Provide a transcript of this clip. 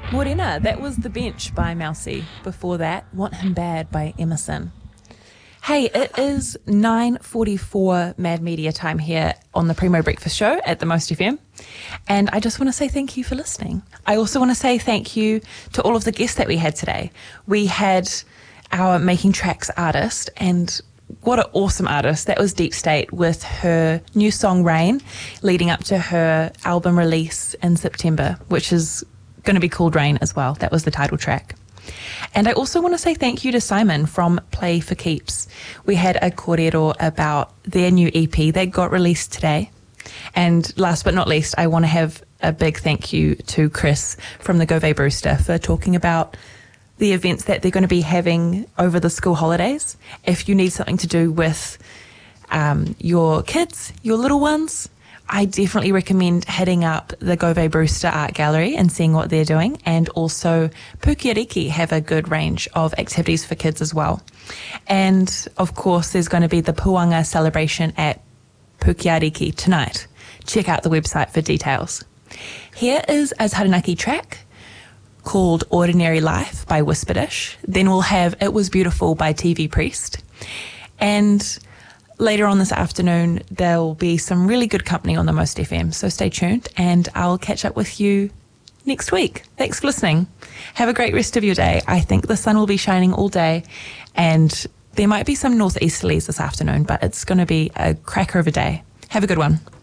Morena, that was The Bench by Mousy. Before that, Want Him Bad by Emerson. Hey, it is 9:44 Mad Media time here on the Primo Breakfast Show at the Most FM. And I just want to say thank you for listening. I also want to say thank you to all of the guests that we had today. We had our Making Tracks artist, and what an awesome artist. That was Deep State with her new song Rain, leading up to her album release in September, which is going to be called Rain as well. That was the title track. And I also want to say thank you to Simon from Play for Keeps. We had a kōrero about their new EP that got released today. And last but not least, I want to have a big thank you to Chris from the Gove Brewster for talking about the events that they're going to be having over the school holidays. If you need something to do with your kids, your little ones, I definitely recommend heading up the Gove Brewster Art Gallery and seeing what they're doing. And also Pukeariki have a good range of activities for kids as well. And of course, there's going to be the Puanga celebration at Pukeariki tonight. Check out the website for details. Here is a Taranaki track called Ordinary Life by Whisperdish. Then we'll have It Was Beautiful by TV Priest. And later on this afternoon, there'll be some really good company on the Most FM, so stay tuned, and I'll catch up with you next week. Thanks for listening. Have a great rest of your day. I think the sun will be shining all day, and there might be some northeasterlies this afternoon, but it's going to be a cracker of a day. Have a good one.